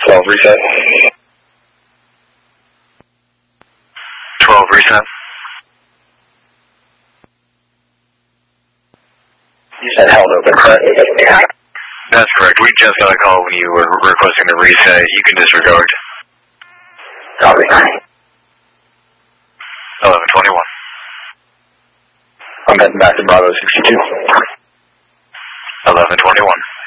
12 reset. 12 reset. You said held open, correct? That's correct. We just got a call when you were requesting a reset. You can disregard. Copy. 1121. I'm heading back to Bravo 62. 1121.